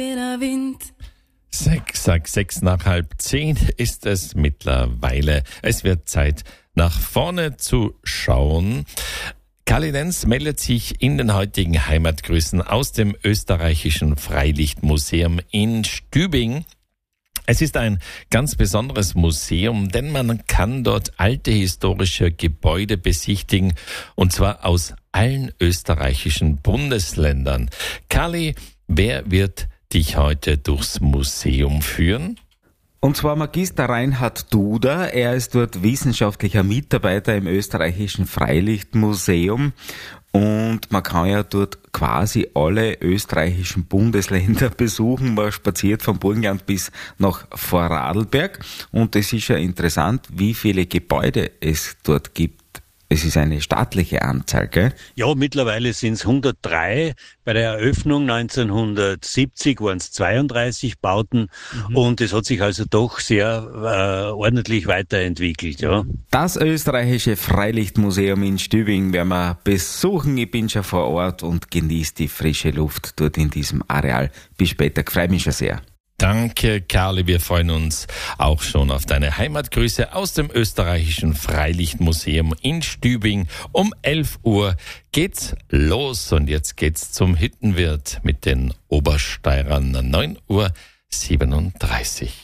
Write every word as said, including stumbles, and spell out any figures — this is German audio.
wie der Wind. Sechs, sag sechs nach halb zehn ist es mittlerweile. Es wird Zeit, nach vorne zu schauen. Karli Lenz meldet sich in den heutigen Heimatgrüßen aus dem österreichischen Freilichtmuseum in Stübing. Es ist ein ganz besonderes Museum, denn man kann dort alte historische Gebäude besichtigen, und zwar aus allen österreichischen Bundesländern. Karli, wer wird dich heute durchs Museum führen? Und zwar Magister Reinhard Duda. Er ist dort wissenschaftlicher Mitarbeiter im österreichischen Freilichtmuseum. Und man kann ja dort quasi alle österreichischen Bundesländer besuchen. Man spaziert vom Burgenland bis nach Vorarlberg. Und es ist ja interessant, wie viele Gebäude es dort gibt. Es ist eine stattliche Anzahl, gell? Ja, mittlerweile sind es hundertdrei. Bei der Eröffnung neunzehnhundertsiebzig waren es zweiunddreißig Bauten. Mhm. Und es hat sich also doch sehr äh, ordentlich weiterentwickelt. Ja. Das österreichische Freilichtmuseum in Stübing werden wir besuchen. Ich bin schon vor Ort und genieße die frische Luft dort in diesem Areal. Bis später, ich freue mich schon sehr. Danke, Karli. Wir freuen uns auch schon auf deine Heimatgrüße aus dem österreichischen Freilichtmuseum in Stübing. Um elf Uhr geht's los und jetzt geht's zum Hüttenwirt mit den Obersteirern. neun Uhr siebenunddreißig.